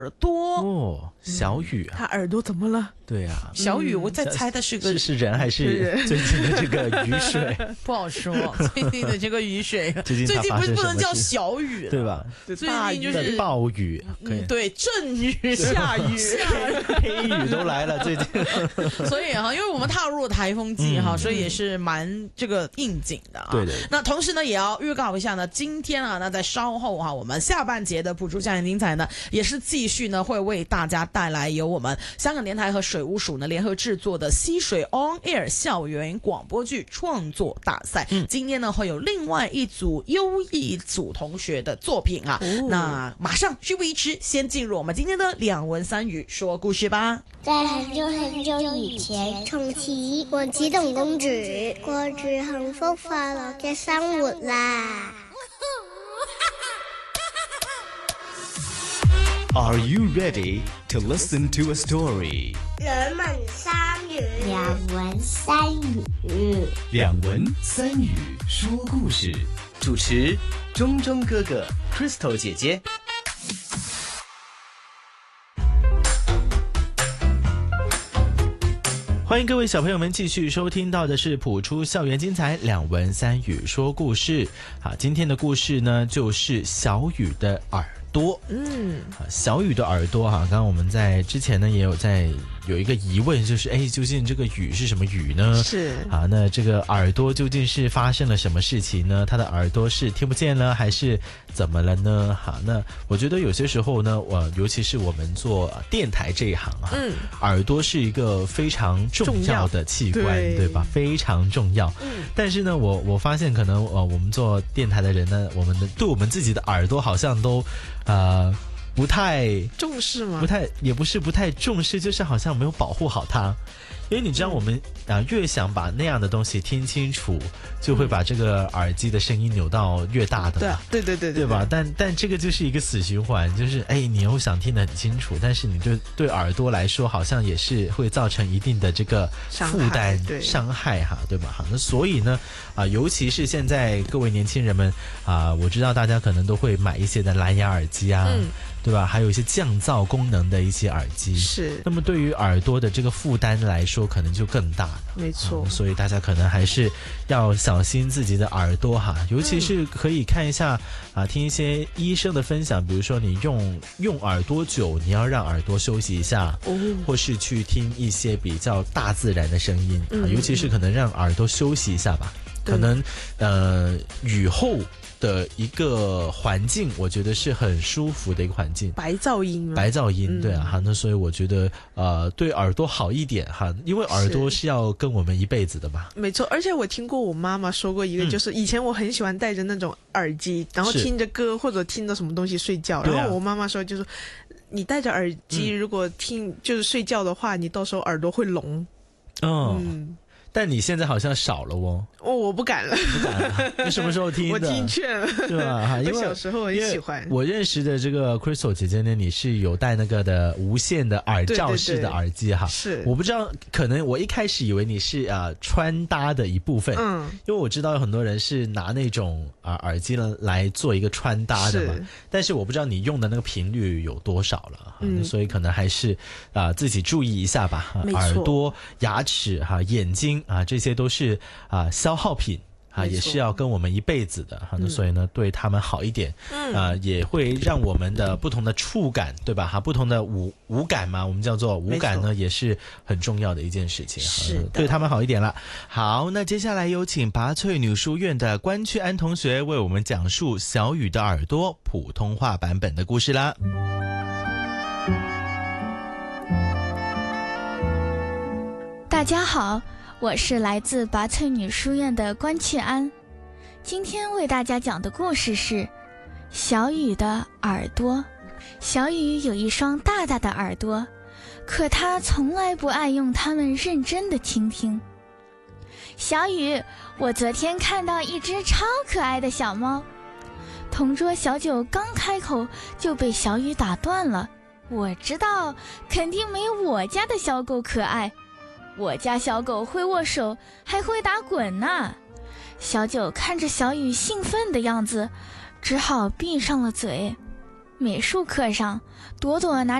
朵哦，小雨他耳朵怎么了？ 对啊， 小雨，我在猜的是个是人还是最近的这个雨水？ 不好说。最近的这个雨水，最近不能叫小雨， 对吧？ 最近就是暴雨， 对，阵雨、下雨、 黑雨都来了，最近。 所以因为我们踏入了台风季所以也是蛮这个应景的对的。 那同时呢，也要预告一下呢，今天那在稍后我们下半节的捕捉校园精彩呢，也是继续呢会为大家带来由我们香港电台和水务署呢联合制作的溪水 On Air 校园广播剧创作大赛。今天呢会有另外一组优异组同学的作品那马上事不宜迟，先进入我们今天的两文三语说故事吧。 在很久很久以前，從前王子同公主過住幸福快樂嘅生活啦。 Are you ready to listen to a story? 兩文三語，兩文三語， 兩文三語說故事。主持：中中哥哥 ，Crystal 姐姐。 欢迎各位小朋友们继续收听到的是谱出校园精彩两文三语说故事。好，今天的故事呢就是小雨的耳朵。小雨的耳朵刚刚我们在之前呢也有一个疑问，就是究竟这个雨是什么雨呢？ 是那这个耳朵究竟是发生了什么事情呢？他的耳朵是听不见了还是怎么了呢？那我觉得有些时候呢，尤其是我们做电台这一行耳朵是一个非常重要的器官，对吧？非常重要。但是呢，我发现可能我们做电台的人呢，对我们自己的耳朵好像都不太重视吗？ 也不是不太重视，就是好像没有保护好它。因为你知道我们越想把那样的东西听清楚，就会把这个耳机的声音扭到越大的嘛。对吧？但这个就是一个死循环，就是你又想听得很清楚，但是你对耳朵来说好像也是会造成一定的这个负担伤害对吧？那所以呢尤其是现在各位年轻人们我知道大家可能都会买一些的蓝牙耳机对吧？还有一些降噪功能的一些耳机， 是。 那么对于耳朵的这个负担来说，可能就更大了。 没错。 所以大家可能还是要小心自己的耳朵尤其是可以看一下听一些医生的分享，比如说你用耳朵久，你要让耳朵休息一下，或是去听一些比较大自然的声音尤其是可能让耳朵休息一下吧。可能雨后的一个环境，我觉得是很舒服的一个环境。白噪音对那所以我觉得对耳朵好一点因为耳朵是要跟我们一辈子的嘛。 没错，而且我听过我妈妈说过一个，就是以前我很喜欢戴着那种耳机，然后听着歌或者听着什么东西睡觉，然后我妈妈说就是你戴着耳机如果听就是睡觉的话，你到时候耳朵会聋。 但你现在好像少了我不敢了。 你什么时候听的？ 我听劝了， 对吧？因为我小时候很喜欢。 我认识的这个 Crystal 姐姐呢，你是有戴那个的无线的耳罩式的耳机是。 我不知道，可能我一开始以为你是穿搭的一部分，因为我知道有很多人是拿那种耳机来做一个穿搭的嘛。但是我不知道你用的那个频率有多少了，所以可能还是自己注意一下吧。耳朵、牙齿眼睛这些都是消耗品也是要跟我们一辈子的那所以呢对他们好一点也会让我们的不同的触感对吧不同的五感嘛，我们叫做五感呢也是很重要的一件事情， 是对他们好一点了。好，那接下来有请拔萃女书院的关曲安同学为我们讲述小雨的耳朵普通话版本的故事啦。 大家好，我是来自拔萃女书院的关曲安，今天为大家讲的故事是小雨的耳朵。小雨有一双大大的耳朵，可她从来不爱用它们认真的倾听。小雨，我昨天看到一只超可爱的小猫。同桌小九刚开口就被小雨打断了，我知道肯定没我家的小狗可爱，我家小狗会握手，还会打滚呢。小九看着小雨兴奋的样子，只好闭上了嘴。 美术课上，朵朵拿